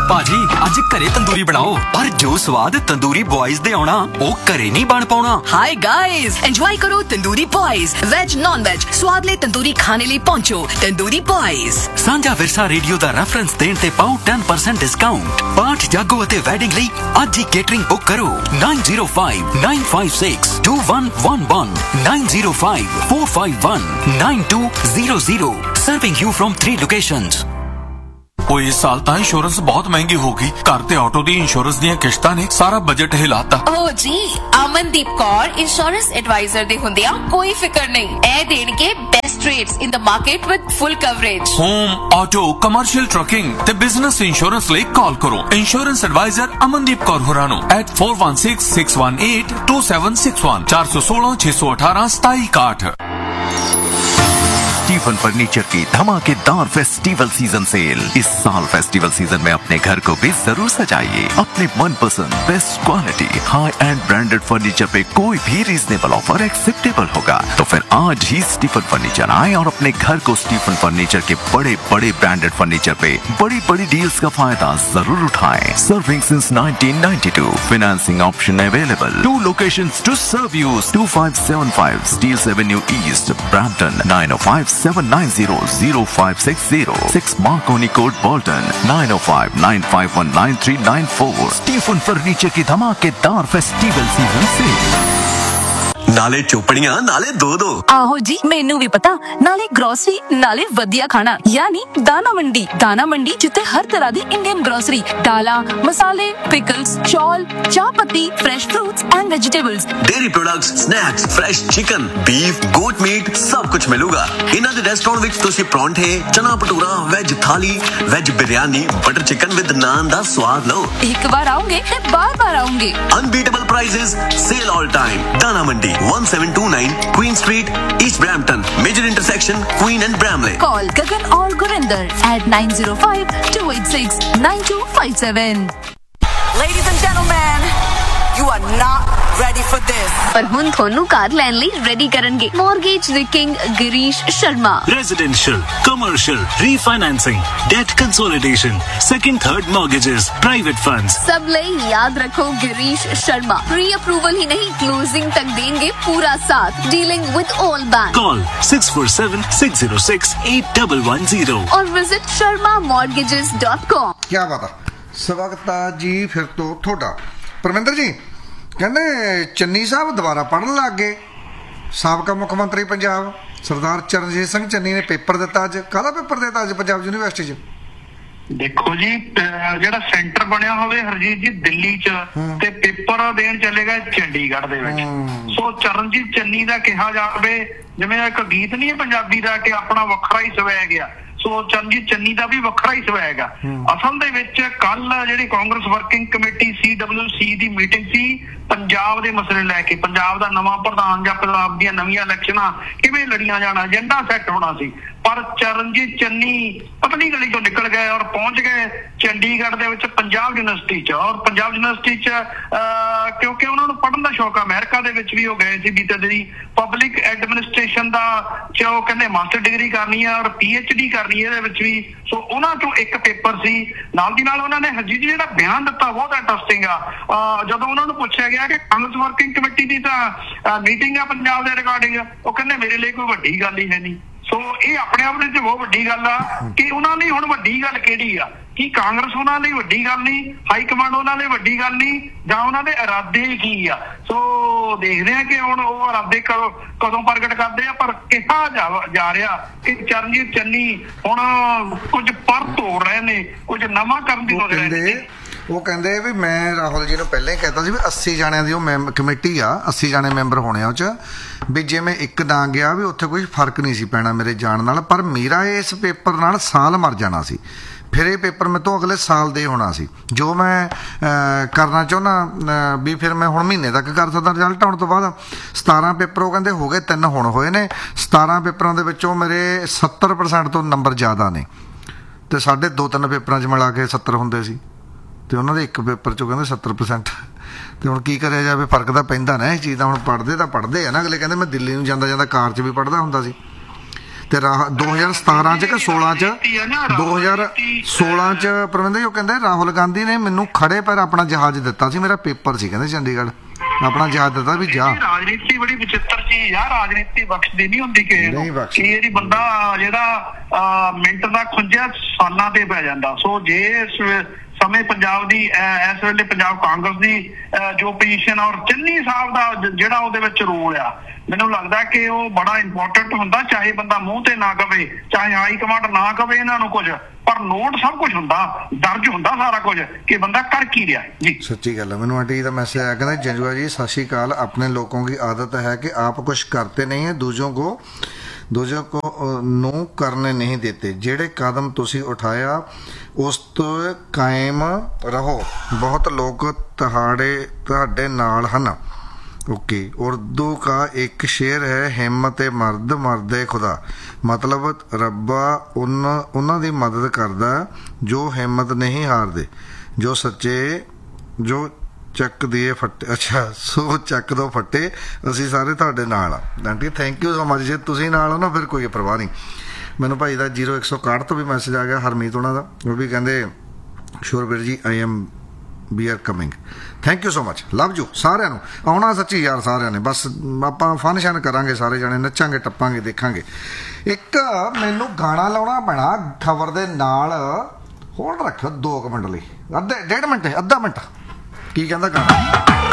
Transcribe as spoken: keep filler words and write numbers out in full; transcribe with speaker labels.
Speaker 1: ਭਾਜੀ ਅੱਜ ਘਰੇ ਤੰਦੂਰੀ ਬਣਾਓ, ਪਰ ਜੋ ਸਵਾਦ ਤੰਦੂਰੀ ਬॉयਜ਼ ਦੇ ਆਉਣਾ ਉਹ ਘਰੇ ਨਹੀਂ ਬਣ ਪਾਉਣਾ।
Speaker 2: हाय गाइस, एंजॉय करो tandoori boys. Veg non veg स्वाद ले तंदूरी खाने लिए पहुंचो तंदूरी बॉयज।
Speaker 1: ਸਾਂਝਾ ਵਿਰਸਾ ਰੇਡੀਓ ਦਾ ਰੈਫਰੈਂਸ ਦੇਣ ਤੇ ਪਾਓ ten percent ਡਿਸਕਾਊਂਟ। ਪਾਠ ਜਾਗੋ ਅਤੇ ਵੈਡਿੰਗ ਲਈ ਅੱਜ ਹੀ ਕੇਟਰਿੰਗ ਬੁੱਕ ਕਰੋ nine zero five nine five six two one one one nine zero five four five one nine two zero zero। Serving you from three locations।
Speaker 3: ਉਹ ਇਸ ਸਾਲ ਤਾਂ ਇੰਸ਼ੋਰੈਂਸ ਬਹੁਤ ਮਹਿੰਗੀ ਹੋ ਗਈ। ਘਰ ਤੇ ਆਟੋ ਦੀ ਇੰਸ਼ੋਰੈਂਸ ਦੀਆਂ ਕਿਸ਼ਤਾਂ ਨੇ ਸਾਰਾ ਬਜਟ ਹਿਲਾਤਾ।
Speaker 4: ਓ ਜੀ, ਅਮਨਦੀਪ ਕੌਰ ਇੰਸ਼ੋਰੈਂਸ ਐਡਵਾਈਜ਼ਰ ਦੇ ਹੁੰਦਿਆਂ ਕੋਈ ਫਿਕਰ ਨਹੀਂ। ਇਹ ਦੇਣਗੇ best rates in the market with full coverage.
Speaker 3: Home, auto, commercial trucking ਤੇ ਬਿਜ਼ਨਸ ਇੰਸ਼ੋਰੈਂਸ ਲਈ ਕਾਲ ਕਰੋ ਇੰਸ਼ੋਰੈਂਸ ਐਡਵਾਈਜ਼ਰ ਅਮਨਦੀਪ ਕੌਰ ਹੋਰਾਂ ਨੂੰ at four one six six one eight two seven six one ਚਾਰ ਸੌ ਸੋਲਾਂ ਛੇ ਸੌ ਅਠਾਰਾਂ ਸਤਾਈ ਇਕਾਹਠ।
Speaker 5: स्टीफन फर्नीचर की धमाकेदार फेस्टिवल सीजन सेल। इस साल फेस्टिवल सीजन में अपने घर को भी जरूर सजाइए अपने मनपसंद best quality high and branded furniture पे कोई भी रीजनेबल ऑफर एक्सेप्टेबल होगा। तो फिर आज ही स्टीफन फर्नीचर आए और अपने घर को स्टीफन फर्नीचर के बड़े बड़े ब्रांडेड फर्नीचर पे बड़ी बड़ी डील्स का फायदा जरूर उठाएं। Serving since nineteen ninety-two, financing option available. To locations to serve you two five seven five Steeles Avenue East, Brampton nine oh five seven nine zero zero five six zero six Marconi Court, Bolton nine oh five nine five one nine three nine four। Stephen furniture की धमाकेदार festival season cell.
Speaker 6: नाले चोपड़ियां नाले दो दो।
Speaker 2: आहो जी, मेनू भी पता, नाले ग्रोसरी नाले वधिया खाना, यानी दाना मंडी। दाना मंडी जिथे हर तरह दी इंडियन ग्रोसरी, दाला, मसाले, पिकल्स, चौल, चाह पत्ती, fresh fruits and vegetables,
Speaker 6: dairy products, snacks, fresh chicken, beef, goat meet सब कुछ मिलूगा। इन्हां दे रेस्टोरेंट विच तुसीं परौंठे, चना भटूरा, वेज थाली, veg biryani, butter chicken with नान दा स्वाद लो।
Speaker 2: एक बार आओगे ते बार बार आओगे।
Speaker 6: Unbeatable prices, cell all time. दाना मंडी one seven two nine Queen Street, East Brampton, major intersection Queen and Bramley।
Speaker 2: Call Gagan or Gurinder at nine zero five two eight six nine two five seven।
Speaker 7: Ladies and gentlemen, you are not ready for this।
Speaker 4: ਪਰ ਹੁਣ ਤੁਹਾਨੂੰ ਕਾਰ ਲੈਣ ਲਈ ready ਕਰਨਗੇ mortgage ਦੇ king Girish Sharma.
Speaker 8: Residential, commercial, refinancing, debt consolidation, second third mortgages, private funds।
Speaker 4: ਸਭ ਲਈ ਯਾਦ ਰੱਖੋ ਗਿਰੀਸ਼ ਸ਼ਰਮਾ ਪ੍ਰੀ ਅਪਰੂਵਲ ਹੀ ਨਹੀਂ ਕਲੋजिंग तक देंगे पूरा साथ। Dealing with all bank.
Speaker 8: Call six four seven six zero six eight one one zero
Speaker 4: और visit Sharma mortgages dot com.
Speaker 9: क्या बात है, स्वागत है जी फिर तो थोड़ा। परमिंदर जी ਕਹਿੰਦੇ ਚੰਨੀ ਸਾਹਿਬ ਦੁਬਾਰਾ ਪੜ੍ਹਨ ਲੱਗ ਗਏ। ਸਾਬਕਾ ਮੁੱਖ ਮੰਤਰੀ ਪੰਜਾਬ ਸਰਦਾਰ ਚਰਨਜੀਤ ਸਿੰਘ ਚੰਨੀ ਨੇ ਪੇਪਰ ਦਿੱਤਾ ਅੱਜ। ਕਾਹਦਾ ਪੇਪਰ ਦਿੱਤਾ ਅੱਜ ਪੰਜਾਬ ਯੂਨੀਵਰਸਿਟੀ 'ਚ?
Speaker 10: ਦੇਖੋ ਜੀ, ਜਿਹੜਾ ਸੈਂਟਰ ਬਣਿਆ ਹੋਵੇ ਹਰਜੀਤ ਜੀ ਦਿੱਲੀ 'ਚ ਤੇ ਪੇਪਰ ਦੇਣ ਚੱਲੇਗਾ ਚੰਡੀਗੜ੍ਹ ਦੇ ਵਿੱਚ। ਸੋ ਚਰਨਜੀਤ ਚੰਨੀ ਦਾ ਕਿਹਾ ਜਾਵੇ ਜਿਵੇਂ ਇੱਕ ਗੀਤ ਨਹੀਂ ਹੈ ਪੰਜਾਬੀ ਦਾ ਕਿ ਆਪਣਾ ਵੱਖਰਾ ਹੀ ਸਵੈਗ ਆ, ਸੋ ਚਰਨਜੀਤ ਚੰਨੀ ਦਾ ਵੀ ਵੱਖਰਾ ਹੀ ਸਵੈਗ ਆ। ਅਸਲ ਦੇ ਵਿੱਚ ਕੱਲ ਜਿਹੜੀ ਕਾਂਗਰਸ ਵਰਕਿੰਗ ਕਮੇਟੀ ਸੀ ਡਬਲਯੂ ਸੀ ਦੀ ਮੀਟਿੰਗ ਸੀ ਪੰਜਾਬ ਦੇ ਮਸਲੇ ਲੈ ਕੇ। ਪੰਜਾਬ ਦਾ ਨਵਾਂ ਪ੍ਰਧਾਨ ਜਾਂ ਪੰਜਾਬ ਦੀਆਂ ਨਵੀਆਂ ਇਲੈਕਸ਼ਨਾਂ ਕਿਵੇਂ ਲੜੀਆਂ ਜਾਣਾ, ਏਜੰਡਾ ਸੈੱਟ ਹੋਣਾ ਸੀ। ਪਰ ਚਰਨਜੀਤ ਚੰਨੀ ਪਤਲੀ ਗਲੀ ਚੋਂ ਨਿਕਲ ਗਏ ਔਰ ਪਹੁੰਚ ਗਏ ਚੰਡੀਗੜ੍ਹ ਦੇ ਵਿੱਚ ਪੰਜਾਬ ਯੂਨੀਵਰਸਿਟੀ 'ਚ। ਔਰ ਪੰਜਾਬ ਯੂਨੀਵਰਸਿਟੀ 'ਚ ਕਿਉਂਕਿ ਉਹਨਾਂ ਨੂੰ ਪੜ੍ਹਨ ਦਾ ਸ਼ੌਕ ਆ, ਅਮਰੀਕਾ ਦੇ ਵਿੱਚ ਵੀ ਉਹ ਗਏ ਸੀ ਬੀਤੇ ਦਿਨੀ। ਪਬਲਿਕ ਐਡਮਿਨਿਸਟ੍ਰੇਸ਼ਨ ਦਾ 'ਚ ਉਹ ਕਹਿੰਦੇ ਮਾਸਟਰ ਡਿਗਰੀ ਕਰਨੀ ਆ ਔਰ ਪੀ ਐਚ ਡੀ ਕਰਨੀ ਇਹਦੇ ਵਿੱਚ ਵੀ। ਸੋ ਉਹਨਾਂ ਚੋਂ ਇੱਕ ਪੇਪਰ ਸੀ। ਨਾਲ ਦੀ ਨਾਲ ਉਹਨਾਂ ਨੇ ਹਰਜੀਤ ਜੀ ਜਿਹੜਾ ਬਿਆਨ ਦਿੱਤਾ ਬਹੁਤ ਇੰਟਰਸਟਿੰਗ ਆ। ਜਦੋਂ ਉਹਨਾਂ ਨੂੰ ਪੁੱਛਿਆ ਗਿਆ ਕਿ ਕਾਂਗਰਸ ਵਰਕਿੰਗ ਕਮੇਟੀ ਦੀ ਤਾਂ ਮੀਟਿੰਗ ਆ ਪੰਜਾਬ ਦੇ ਰਿਗਾਰਡਿੰਗ, ਉਹ ਕਹਿੰਦੇ ਮੇਰੇ ਲਈ ਕੋਈ ਵੱਡੀ ਗੱਲ ਹੀ ਹੈ ਨਹੀਂ। ਸੋ ਇਹ ਆਪਣੇ ਆਪ ਵਿੱਚ ਬਹੁਤ ਵੱਡੀ ਗੱਲ ਆ ਕਿ ਉਹਨਾਂ ਲਈ ਹੁਣ ਵੱਡੀ ਗੱਲ ਕਿਹੜੀ ਆ। ਕੀ ਕਾਂਗਰਸ ਉਹਨਾਂ ਲਈ ਵੱਡੀ ਗੱਲ ਨਹੀਂ, ਹਾਈ ਕਮਾਂਡ ਉਹਨਾਂ ਲਈ ਵੱਡੀ ਗੱਲ ਨਹੀਂ, ਜਾਂ ਉਹਨਾਂ ਦੇ ਇਰਾਦੇ ਕੀ ਆ। ਸੋ ਦੇਖਦੇ ਆ ਕਿ ਹੁਣ ਉਹ ਇਰਾਦੇ ਕਦੋਂ ਕਦੋਂ ਪ੍ਰਗਟ ਕਰਦੇ ਆ। ਪਰ ਕਿਹਾ ਜਾ ਰਿਹਾ ਕਿ ਚਰਨਜੀਤ ਚੰਨੀ ਹੁਣ ਕੁਝ ਪਰਤ ਹੋ ਰਹੇ ਨੇ, ਕੁਝ ਨਵਾਂ ਕਰਨ ਦੀ ਸੋਚ ਰਹੇ ਨੇ।
Speaker 9: ਉਹ ਕਹਿੰਦੇ ਵੀ ਮੈਂ ਰਾਹੁਲ ਜੀ ਨੂੰ ਪਹਿਲਾਂ ਹੀ ਕਹਿਤਾ ਸੀ ਵੀ अस्सी ਜਾਣਿਆਂ ਦੀ ਉਹ ਮੈਂਬ ਕਮੇਟੀ ਆ, अस्सी ਜਾਣੇ ਮੈਂਬਰ ਹੋਣੇ ਆ ਉਹ 'ਚ, ਵੀ ਜੇ ਮੈਂ ਇੱਕ ਦਾਂ ਗਿਆ ਵੀ ਉੱਥੇ ਕੋਈ ਫਰਕ ਨਹੀਂ ਸੀ ਪੈਣਾ ਮੇਰੇ ਜਾਣ ਨਾਲ। ਪਰ ਮੇਰਾ ਇਸ ਪੇਪਰ ਨਾਲ ਸਾਲ ਮਰ ਜਾਣਾ ਸੀ, ਫਿਰ ਇਹ ਪੇਪਰ ਮੇਰੇ ਤੋਂ ਅਗਲੇ ਸਾਲ ਦੇ ਹੋਣਾ ਸੀ। ਜੋ ਮੈਂ ਕਰਨਾ ਚਾਹੁੰਦਾ ਵੀ ਫਿਰ ਮੈਂ ਹੁਣ ਮਹੀਨੇ ਤੱਕ ਕਰ ਸਕਦਾ ਰਿਜ਼ਲਟ ਆਉਣ ਤੋਂ ਬਾਅਦ। ਸਤਾਰਾਂ ਪੇਪਰ ਉਹ ਕਹਿੰਦੇ ਹੋ ਗਏ, ਤਿੰਨ ਹੁਣ ਹੋਏ ਨੇ। ਸਤਾਰਾਂ ਪੇਪਰਾਂ ਦੇ ਵਿੱਚੋਂ ਮੇਰੇ ਸੱਤਰ ਪਰਸੈਂਟ ਤੋਂ ਨੰਬਰ ਜ਼ਿਆਦਾ ਨੇ ਅਤੇ ਸਾਢੇ ਦੋ ਤਿੰਨ ਪੇਪਰਾਂ 'ਚ ਮਿਲਾ ਕੇ ਸੱਤਰ ਹੁੰਦੇ ਸੀ ਅਤੇ ਉਹਨਾਂ ਦੇ ਇੱਕ ਪੇਪਰ 'ਚੋਂ ਕਹਿੰਦੇ ਸੱਤਰ ਪਰਸੈਂਟ। ਅਤੇ ਹੁਣ ਕੀ ਕਰਿਆ ਜਾਵੇ, ਫਰਕ ਤਾਂ ਪੈਂਦਾ ਨਾ ਇਸ ਚੀਜ਼ ਦਾ। ਹੁਣ ਪੜ੍ਹਦੇ ਤਾਂ ਪੜ੍ਹਦੇ ਆ ਨਾ ਅਗਲੇ। ਕਹਿੰਦੇ ਮੈਂ ਦਿੱਲੀ ਨੂੰ ਜਾਂਦਾ ਜਾਂਦਾ ਕਾਰ 'ਚ ਵੀ ਪੜ੍ਹਦਾ ਹੁੰਦਾ ਸੀ। ਤੇ ਰਾਹ ਦੋ ਹਜ਼ਾਰ ਸਤਾਰਾਂ ਚ ਕਿ ਸੋਲਾਂ ਚ ਦੋ ਹਜ਼ਾਰ ਸੋਲਾਂ ਚ ਪਰਵਿੰਦਰ ਜੀ ਉਹ ਕਹਿੰਦੇ ਰਾਹੁਲ ਗਾਂਧੀ ਨੇ ਮੈਨੂੰ ਖੜੇ ਪੈਰ ਆਪਣਾ ਜਹਾਜ਼ ਦਿੱਤਾ ਸੀ, ਮੇਰਾ ਪੇਪਰ ਸੀ ਕਹਿੰਦੇ ਚੰਡੀਗੜ੍ਹ, ਆਪਣਾ ਜਹਾਜ਼ ਦਿੱਤਾ ਵੀ ਜਾ।
Speaker 10: ਰਾਜਨੀਤੀ ਬੜੀ ਵਿਚਿੱਤਰ ਚੀਜ਼ ਆ, ਰਾਜਨੀਤੀ ਬਖਸ਼ਦੀ ਨਹੀਂ ਹੁੰਦੀ ਕਿਸੇ ਨੂੰ। ਇਹ ਜੀ ਬੰਦਾ ਜਿਹੜਾ ਮਿੰਟ ਦਾ ਖੁੰਝਿਆ ਸਾਲਾਂ ਤੇ ਪੈ ਜਾਂਦਾ। ਸੋ ਜੇ ਇਸ ਸਮੇਂ ਪੰਜਾਬ ਦੀ ਇਸ ਵੇਲੇ ਪੰਜਾਬ ਕਾਂਗਰਸ ਦੀ ਜੋ ਪੋਜੀਸ਼ਨ ਔਰ ਚੰਨੀ ਸਾਹਿਬ ਦਾ ਜਿਹੜਾ ਉਹਦੇ ਵਿੱਚ ਰੋਲ ਆ, ਮੈਨੂੰ ਲੱਗਦਾ ਕਿ ਉਹ ਬੜਾ ਇੰਪੋਰਟੈਂਟ ਹੁੰਦਾ। ਚਾਹੇ ਬੰਦਾ ਮੂੰਹ ਤੇ ਨਾ ਕਵੇ, ਚਾਹੇ ਹਾਈ ਕਮਾਂਡ ਨਾ ਕਵੇ ਇਹਨਾਂ ਨੂੰ ਕੁਝ, ਪਰ ਨੋਟ ਸਭ ਕੁਝ ਹੁੰਦਾ, ਦਰਜ ਹੁੰਦਾ ਸਾਰਾ ਕੁਝ ਕਿ ਬੰਦਾ ਕਰ ਕੀ ਰਿਹਾ ਜੀ।
Speaker 9: ਸੱਚੀ ਗੱਲ है। मैंने आंटी का मैसेज आया, कहते जजुआ जी सत श्री अकाल, अपने लोगों की आदत है कि आप कुछ करते नहीं है, दूसरों को दूसरों को नो करने नहीं देते। जेड़े कदम तुसी उठाया उस तो कायम रहो, बहुत लोग तहाड़े तहाड़े नाल हन। ओके, उर्दू का एक शेर है, हिम्मत मर्द मर्दे खुदा, मतलब रब्बा उन उन्हां दी मदद करदा जो हिम्मत नहीं हारदे, जो सच्चे जो ਚੱਕ ਦੀਏ ਫੱਟੇ। ਅੱਛਾ, ਸੋ ਚੱਕ ਦੋ ਫੱਟੇ, ਅਸੀਂ ਸਾਰੇ ਤੁਹਾਡੇ ਨਾਲ ਆ। Aunty thank you so much. ਜੇ ਤੁਸੀਂ ਨਾਲ ਹੋ ਨਾ ਫਿਰ ਕੋਈ ਪਰਵਾਹ ਨਹੀਂ। ਮੈਨੂੰ ਭਾਈ ਦਾ ਜ਼ੀਰੋ ਇੱਕ ਸੌ ਇਕਾਹਠ ਤੋਂ ਵੀ ਮੈਸੇਜ ਆ ਗਿਆ, ਹਰਮੀਤ ਉਹਨਾਂ ਦਾ, ਉਹ ਵੀ ਕਹਿੰਦੇ ਸ਼ੋਰਬੀਰ ਜੀ I am we are coming. Thank you so much, love you ਸਾਰਿਆਂ ਨੂੰ। ਆਉਣਾ ਸੱਚੀ ਯਾਰ ਸਾਰਿਆਂ ਨੇ, ਬਸ ਆਪਾਂ ਫਨ-ਸ਼ਨ ਕਰਾਂਗੇ, ਸਾਰੇ ਜਣੇ ਨੱਚਾਂਗੇ ਟੱਪਾਂਗੇ ਦੇਖਾਂਗੇ। ਇੱਕ ਮੈਨੂੰ ਗਾਣਾ ਲਾਉਣਾ ਪੈਣਾ ਖਬਰ ਦੇ ਨਾਲ, ਹੋਲਡ ਰੱਖਿਓ ਦੋ ਕੁ ਮਿੰਟ ਲਈ, ਅੱਧੇ ਡੇਢ ਮਿੰਟ ਅੱਧਾ ਮਿੰਟ। ਕੀ ਕਹਿੰਦਾ ਗਾਣਾ?